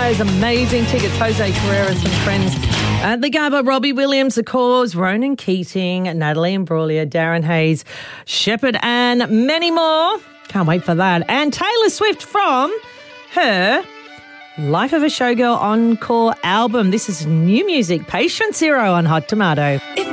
those amazing tickets. Jose Carreras and friends at the Gabba, Robbie Williams, The Cause, Ronan Keating, Natalie Imbruglia, Darren Hayes, Shepherd, and many more. Can't wait for that. And Taylor Swift from her Life of a Showgirl Encore album. This is new music, Patient Zero on Hot Tomato.